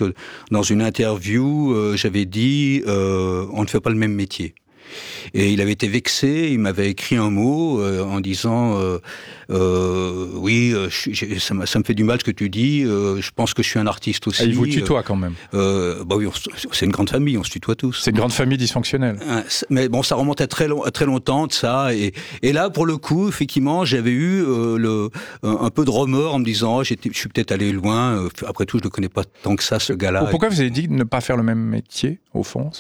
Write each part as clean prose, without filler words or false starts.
que dans une interview, j'avais dit on ne fait pas le même métier. Et il avait été vexé, il m'avait écrit un mot en disant oui, ça me fait du mal ce que tu dis, je pense que je suis un artiste aussi. Et il vous tutoie quand même. Bah oui, c'est une grande famille, on se tutoie tous. C'est une grande famille dysfonctionnelle. Mais bon, ça remonte à très longtemps de ça. Et là, pour le coup, effectivement, j'avais eu un peu de remords en me disant je suis peut-être allé loin. Après tout, je ne le connais pas tant que ça, ce gars-là. Pourquoi vous avez dit de ne pas faire le même métier, au fond?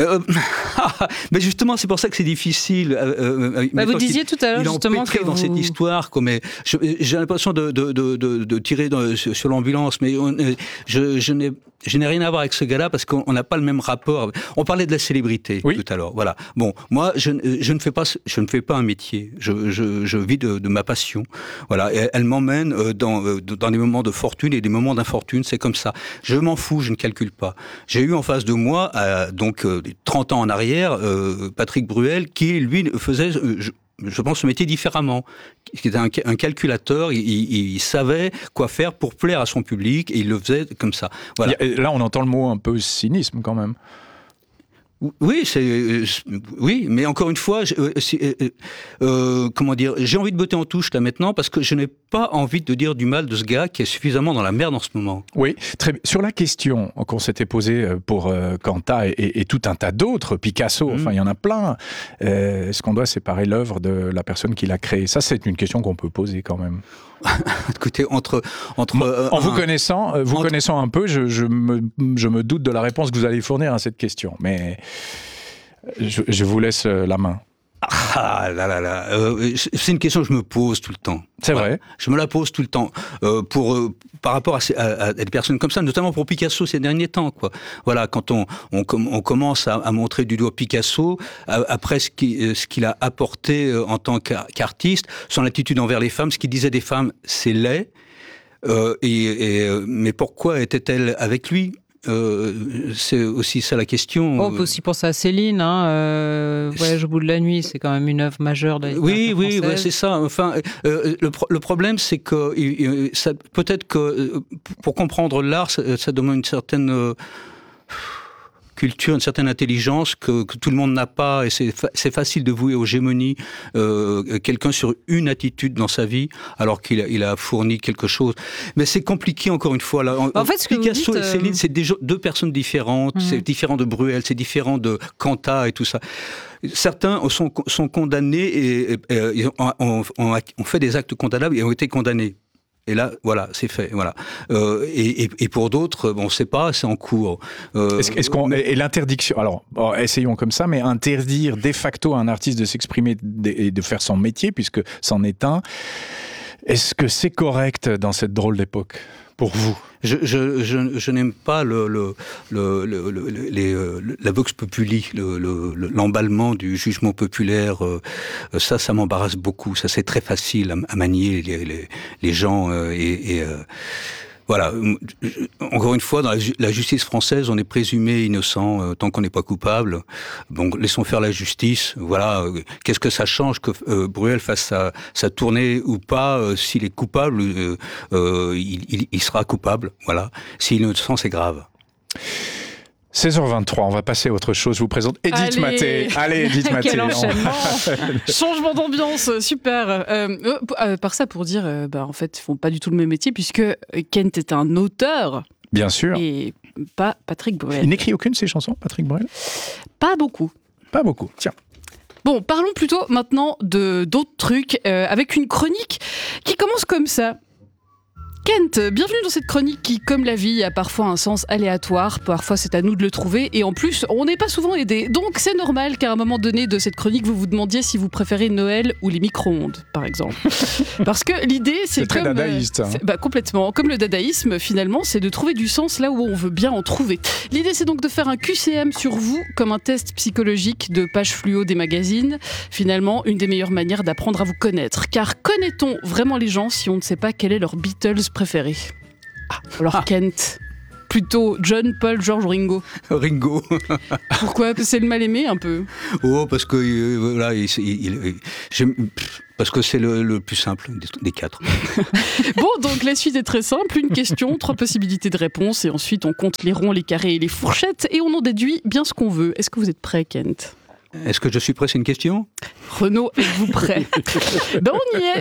Mais justement, c'est pour ça que c'est difficile. Vous disiez tout à l'heure justement que dans cette histoire, mais j'ai l'impression de tirer sur l'ambulance, mais je n'ai rien à voir avec ce gars-là parce qu'on n'a pas le même rapport. On parlait de la célébrité tout à l'heure. Voilà. Bon, moi, je ne fais pas un métier. Je vis de ma passion. Voilà. Et elle m'emmène dans des moments de fortune et des moments d'infortune. C'est comme ça. Je m'en fous. Je ne calcule pas. J'ai eu en face de moi, donc 30 ans en arrière, Patrick Bruel, qui lui faisait, je pense, ce métier différemment. Qui était un calculateur, il savait quoi faire pour plaire à son public et il le faisait comme ça. Voilà. Là, on entend le mot un peu cynisme quand même. Oui, oui, mais encore une fois, comment dire, j'ai envie de botter en touche là maintenant parce que je n'ai pas envie de dire du mal de ce gars qui est suffisamment dans la merde en ce moment. Oui, très bien. Sur la question qu'on s'était posée pour Cantat et tout un tas d'autres, Picasso, enfin il y en a plein. Est-ce qu'on doit séparer l'œuvre de la personne qui l'a créée? Ça, c'est une question qu'on peut poser quand même. Écoutez, en vous connaissant un peu, je me doute de la réponse que vous allez fournir à cette question, mais je vous laisse la main. Ah là là là, c'est une question que je me pose tout le temps. C'est vrai. Je me la pose tout le temps par rapport à des personnes comme ça, notamment pour Picasso ces derniers temps, quoi. Voilà, quand on commence à montrer du doigt Picasso après ce qu'il a apporté en tant qu'artiste, son attitude envers les femmes, ce qu'il disait des femmes, c'est laid. Mais pourquoi était-elle avec lui? C'est aussi ça la question. On peut aussi penser à Céline, Voyage au bout de la nuit, c'est quand même une œuvre majeure de la littérature française. Oui, c'est ça. Enfin, le problème, c'est que peut-être que pour comprendre l'art, ça demande une certaine culture, une certaine intelligence que tout le monde n'a pas, et c'est facile de vouer aux gémonies quelqu'un sur une attitude dans sa vie, alors qu'il a fourni quelque chose. Mais c'est compliqué, encore une fois. Là. En fait, ce que Picasso vous dites, et Céline, c'est deux personnes différentes, c'est différent de Bruel, c'est différent de Cantat et tout ça. Certains sont condamnés et ont fait des actes condamnables et ont été condamnés. Et là, voilà, c'est fait, voilà. Et pour d'autres, on ne sait pas, c'est en cours. Et l'interdiction, alors, essayons comme ça, mais interdire de facto à un artiste de s'exprimer et de faire son métier, puisque c'en est un, est-ce que c'est correct dans cette drôle d'époque, pour vous ? Je n'aime pas la vox populi, l'emballement du jugement populaire. Ça m'embarrasse beaucoup. Ça, c'est très facile à manier les gens voilà. Encore une fois, dans la justice française, on est présumé innocent tant qu'on n'est pas coupable. Bon, laissons faire la justice. Voilà. Qu'est-ce que ça change que Bruel fasse sa tournée ou pas? S'il est coupable, il sera coupable. Voilà. S'il est innocent, c'est grave. 16h23, on va passer à autre chose. Je vous présente Edith Maté. Allez, Edith Maté. Quel enchaînement. Changement d'ambiance, super. Par ça, pour dire, en fait, ils font pas du tout le même métier, puisque Kent est un auteur. Bien sûr. Et pas Patrick Bruel. Il n'écrit aucune de ses chansons, Patrick Bruel? Pas beaucoup. Pas beaucoup, tiens. Bon, parlons plutôt maintenant d'autres trucs, avec une chronique qui commence comme ça. Kent, bienvenue dans cette chronique qui, comme la vie, a parfois un sens aléatoire. Parfois, c'est à nous de le trouver. Et en plus, on n'est pas souvent aidé. Donc, c'est normal qu'à un moment donné de cette chronique, vous vous demandiez si vous préférez Noël ou les micro-ondes, par exemple. Parce que l'idée, c'est très dadaïste. Complètement. Comme le dadaïsme, finalement, c'est de trouver du sens là où on veut bien en trouver. L'idée, c'est donc de faire un QCM sur vous, comme un test psychologique de page fluo des magazines. Finalement, une des meilleures manières d'apprendre à vous connaître. Car connaît-on vraiment les gens si on ne sait pas quel est leur Beatles préféré? Alors Kent, plutôt John, Paul, George ou Ringo? Ringo. Pourquoi? C'est le mal-aimé un peu. Oh, parce que voilà, parce que c'est le plus simple des quatre. Bon, donc la suite est très simple. Une question, 3 possibilités de réponse. Et ensuite, on compte les ronds, les carrés et les fourchettes. Et on en déduit bien ce qu'on veut. Est-ce que vous êtes prêt, Kent? Est-ce que je suis prêt? C'est une question? Renaud, êtes-vous prêt? Ben, on y est.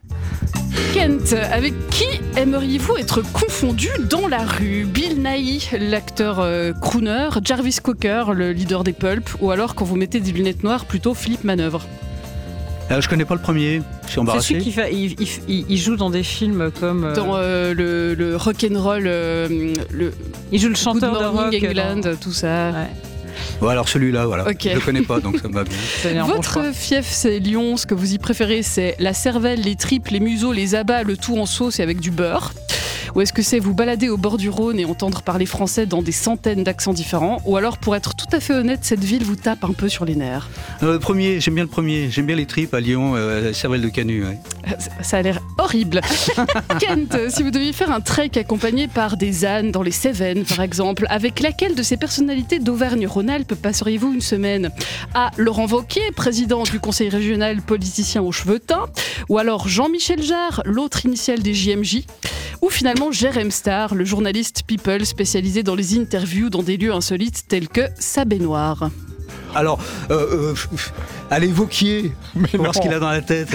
Kent, avec qui aimeriez-vous être confondu dans la rue? Bill Nighy, l'acteur crooner, Jarvis Cocker, le leader des Pulp, ou alors quand vous mettez des lunettes noires, plutôt Philippe Manœuvre? Je connais pas le premier, je suis embarrassé. C'est celui qui il joue dans des films comme... Dans le rock'n'roll, il joue le chanteur Good Morning de rock England, tout ça. Ouais. Bon, alors celui-là, voilà. Okay. Je le connais pas, donc ça me va bien. Votre fief, c'est Lyon. Ce que vous y préférez, c'est la cervelle, les tripes, les museaux, les abats, le tout en sauce et avec du beurre? Ou est-ce que c'est vous balader au bord du Rhône et entendre parler français dans des centaines d'accents différents? Ou alors, pour être tout à fait honnête, cette ville vous tape un peu sur les nerfs? Le premier, j'aime bien le premier. J'aime bien les tripes à Lyon, la cervelle de Canu. Ouais. Ça a l'air horrible. Kent, si vous deviez faire un trek accompagné par des ânes dans les Cévennes, par exemple, avec laquelle de ces personnalités d'Auvergne-Rhône-Alpes passeriez-vous une semaine? A. Laurent Wauquiez, président du conseil régional, politicien aux cheveux teints. Ou alors Jean-Michel Jarre, l'autre initiale des JMJ. Ou finalement Jérém Star, le journaliste People spécialisé dans les interviews dans des lieux insolites tels que sa baignoire. Alors, allez Wauquiez, voir ce qu'il a dans la tête.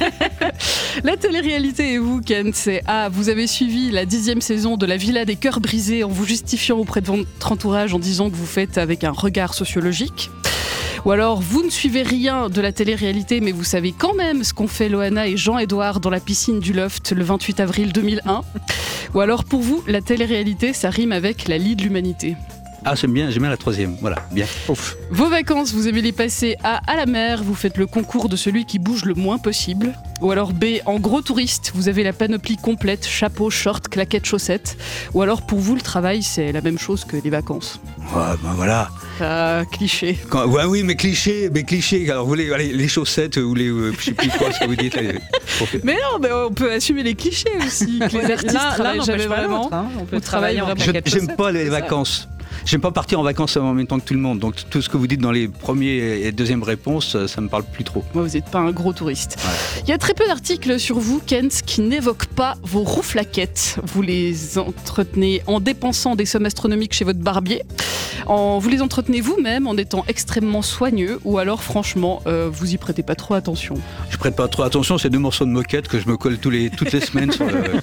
La télé-réalité et vous, Ken, c'est A. Vous avez suivi la 10e saison de La Villa des Cœurs Brisés en vous justifiant auprès de votre entourage en disant que vous faites avec un regard sociologique. Ou alors, vous ne suivez rien de la télé-réalité, mais vous savez quand même ce qu'ont fait Loana et Jean-Édouard dans la piscine du Loft le 28 avril 2001. Ou alors, pour vous, la télé-réalité, ça rime avec la lie de l'humanité. Ah, j'aime bien la troisième, voilà, bien. Ouf. Vos vacances, vous aimez les passer à la mer, vous faites le concours de celui qui bouge le moins possible. Ou alors B, en gros touriste, vous avez la panoplie complète, chapeau, short, claquettes, chaussettes. Ou alors pour vous, le travail, c'est la même chose que les vacances. Ouais, ben voilà. Ah, cliché. Ouais, oui, mais cliché. Alors, vous voulez les chaussettes ou les... je sais plus quoi, ce que vous dites. Là, mais non, mais on peut assumer les clichés aussi. Que les artistes travaillent jamais vraiment. On peut travailler en claquettes. J'aime pas les vacances. J'aime pas partir en vacances en même temps que tout le monde, donc tout ce que vous dites dans les premières et deuxièmes réponses, ça me parle plus trop. Moi, vous n'êtes pas un gros touriste. Ouais. Il y a très peu d'articles sur vous, Kent, qui n'évoquent pas vos rouflaquettes. Vous les entretenez en dépensant des sommes astronomiques chez votre barbier. Vous les entretenez vous-même en étant extrêmement soigneux, ou alors franchement, vous y prêtez pas trop attention. Je prête pas trop attention, c'est 2 morceaux de moquette que je me colle toutes les semaines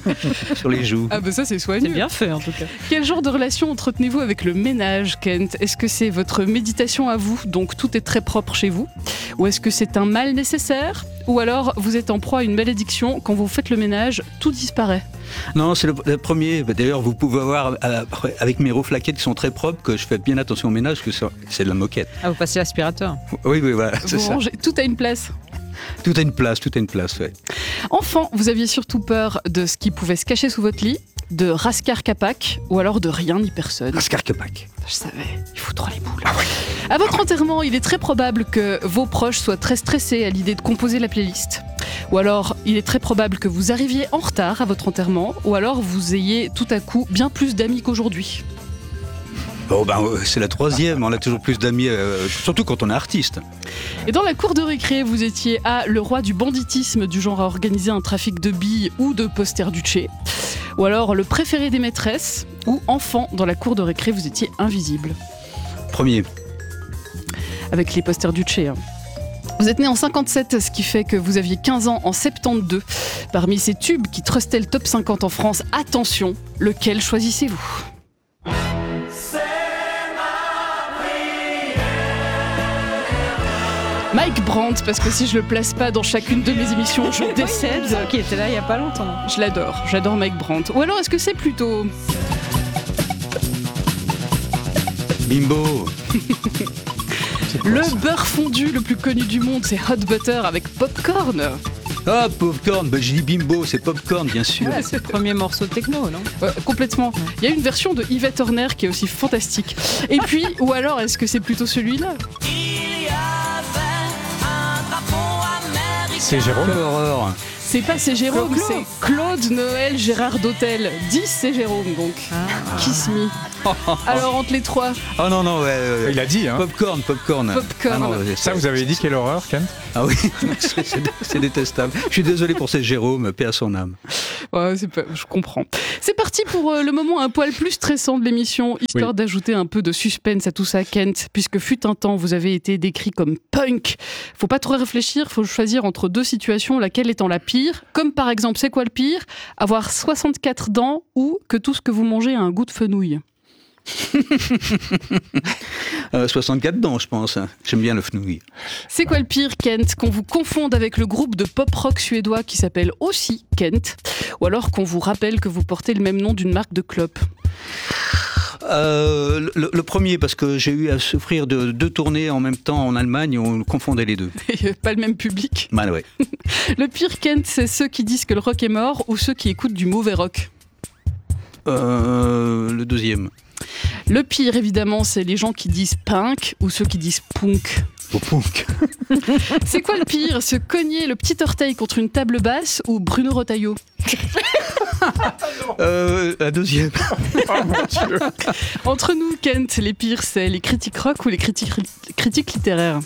sur les joues. Ah bah ça c'est soigneux. C'est bien fait en tout cas. Quel genre de relation entretenez-vous avec le ménage, Kent? Est-ce que c'est votre méditation à vous, donc tout est très propre chez vous? Ou est-ce que c'est un mal nécessaire? Ou alors vous êtes en proie à une malédiction, quand vous faites le ménage, tout disparaît? Non, c'est le premier. D'ailleurs, vous pouvez voir avec mes rouflaquettes qui sont très propres que je fais bien attention au ménage, que c'est de la moquette. Ah, vous passez l'aspirateur? Oui, voilà, c'est ça. Tout a une place. Tout a une place, ouais. Enfant, vous aviez surtout peur de ce qui pouvait se cacher sous votre lit, de Raskar Kapak, ou alors de rien ni personne. Raskar Kapak. Je savais, il fout trop les boules. Ah ouais. À votre enterrement, il est très probable que vos proches soient très stressés à l'idée de composer la playlist. Ou alors, il est très probable que vous arriviez en retard à votre enterrement, ou alors vous ayez tout à coup bien plus d'amis qu'aujourd'hui. Oh c'est la troisième, on a toujours plus d'amis, surtout quand on est artiste. Et dans la cour de récré, vous étiez A, le roi du banditisme, du genre à organiser un trafic de billes ou de posters Duce. Ou alors le préféré des maîtresses, ou enfant, dans la cour de récré, vous étiez invisible. Premier. Avec les posters Duce, hein. Vous êtes né en 57, ce qui fait que vous aviez 15 ans en 72. Parmi ces tubes qui trustaient le top 50 en France, attention, lequel choisissez-vous ? Mike Brandt, parce que si je le place pas dans chacune de mes émissions, je décède. Qui était là il y a pas longtemps. Je l'adore, j'adore Mike Brandt. Ou alors est-ce que c'est plutôt... Bimbo. Le beurre fondu le plus connu du monde, c'est Hot Butter avec Popcorn. Ah, Popcorn, j'ai dit Bimbo, c'est Popcorn, bien sûr. Ah, c'est le premier morceau techno, non ? Complètement. Il y a une version de Yvette Horner qui est aussi fantastique. Et puis, ou alors, est-ce que c'est plutôt celui-là ? C'est Jérôme. Quelle horreur. C'est pas c'est Jérôme, c'est Claude Noël Gérard d'Hôtel. 10 c'est Jérôme donc. Kiss me. Alors entre les trois. Oh non, Il a dit, hein. Popcorn. Ah non, Ça, vous avez dit quelle horreur, Kent? Ah oui, c'est détestable. Je suis désolé pour ces Jérôme, paix à son âme. Ouais, je comprends. C'est parti pour le moment un poil plus stressant de l'émission, histoire d'ajouter un peu de suspense à tout ça, Kent, puisque fut un temps, vous avez été décrit comme punk. Faut pas trop réfléchir, faut choisir entre deux situations, laquelle étant la pire. Comme par exemple, c'est quoi le pire? Avoir 64 dents ou que tout ce que vous mangez a un goût de fenouil. 64 dents, je pense. J'aime bien le fenouil. C'est quoi le pire, Kent? Qu'on vous confonde avec le groupe de pop-rock suédois qui s'appelle aussi Kent, ou alors qu'on vous rappelle que vous portez le même nom d'une marque de clope? Le premier, parce que j'ai eu à souffrir de 2 tournées en même temps en Allemagne, on confondait les deux. Et pas le même public. Mal, ouais. Le pire, Kent, c'est ceux qui disent que le rock est mort ou ceux qui écoutent du mauvais rock? Le deuxième. Le pire, évidemment, c'est les gens qui disent punk ou ceux qui disent punk. Au punk. C'est quoi le pire? Se cogner le petit orteil contre une table basse ou Bruno Retailleau? La deuxième. Oh mon Dieu. Entre nous, Kent, les pires, c'est les critiques rock ou les critiques littéraires?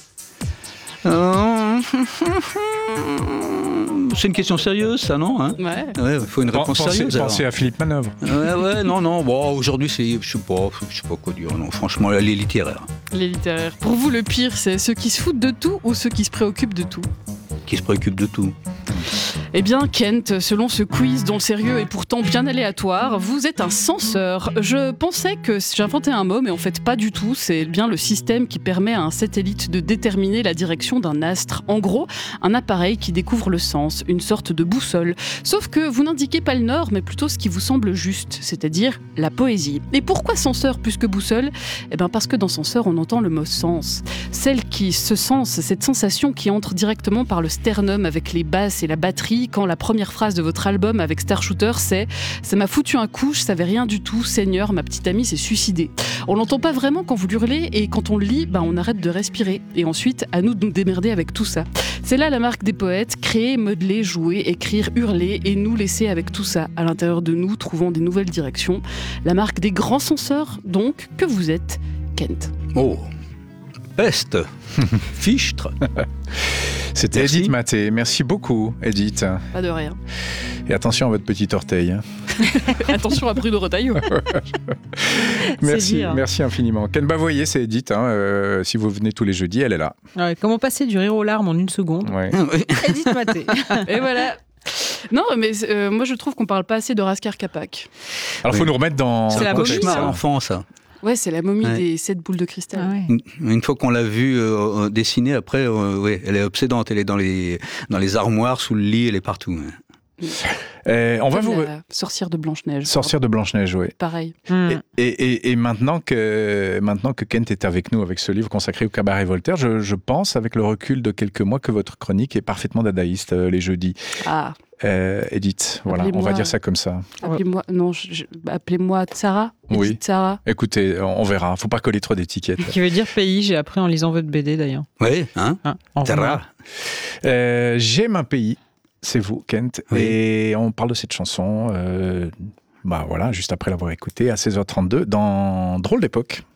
C'est une question sérieuse, ça, non, hein? Ouais. Ouais, il faut une réponse sérieuse. Pensez à Philippe Manœuvre. Ouais, non. Bon, aujourd'hui, je sais pas quoi dire. Non, franchement, les littéraires. Les littéraires. Pour vous, le pire, c'est ceux qui se foutent de tout ou ceux qui se préoccupent de tout? Qui se préoccupent de tout. Eh bien, Kent, selon ce quiz dont le sérieux est pourtant bien aléatoire, vous êtes un censeur. Je pensais que j'inventais un mot, mais en fait pas du tout. C'est bien le système qui permet à un satellite de déterminer la direction d'un astre. En gros, un appareil qui découvre le sens, une sorte de boussole. Sauf que vous n'indiquez pas le nord, mais plutôt ce qui vous semble juste, c'est-à-dire la poésie. Et pourquoi censeur plus que boussole? Eh bien parce que dans censeur, on entend le mot sens. Ce sens, cette sensation qui entre directement par le sternum avec les basses et la batterie, quand la première phrase de votre album avec Star Shooter c'est « Ça m'a foutu un coup, je savais rien du tout, Seigneur, ma petite amie s'est suicidée ». On l'entend pas vraiment quand vous hurlez et quand on le lit, on arrête de respirer. Et ensuite, à nous de nous démerder avec tout ça. C'est là la marque des poètes, créer, modeler, jouer, écrire, hurler et nous laisser avec tout ça à l'intérieur de nous, trouvant des nouvelles directions. La marque des grands censeurs, donc, que vous êtes, Kent. Oh, peste. Fichtre. C'était Merci. Edith Maté. Merci beaucoup, Edith. Pas de rien. Et attention à votre petit orteil. Attention à Bruno Retailleau. Merci infiniment. Ken Bavoyer, c'est Edith. Si vous venez tous les jeudis, elle est là. Ouais, comment passer du rire aux larmes en une seconde? Ouais. Edith Maté. Et voilà. Non, mais moi je trouve qu'on parle pas assez de Raskar Kapak. Alors, il faut nous remettre dans... C'est la contexte. Cauchemar enfant, ça. Ouais, c'est la momie des 7 boules de cristal. Ah ouais. Une fois qu'on l'a vue dessinée, après, elle est obsédante. Elle est dans les armoires, sous le lit, elle est partout. On va Comme vous... la sorcière de Blanche-Neige. Sorcière de Blanche-Neige, oui. Pareil. Et maintenant que Kent est avec nous avec ce livre consacré au cabaret Voltaire, je pense, avec le recul de quelques mois, que votre chronique est parfaitement dadaïste les jeudis. Ah. Edith, voilà, on va dire ça comme ça. Appelez-moi, appelez-moi Sarah. Oui. Edith Sarah. Écoutez, on verra. Faut pas coller trop d'étiquettes. Qui veut dire pays, j'ai appris en lisant votre BD d'ailleurs. Oui, hein, en Sarah. J'aime un pays, c'est vous, Kent. Oui. Et on parle de cette chanson, voilà, juste après l'avoir écoutée, à 16h32, dans Drôle d'époque.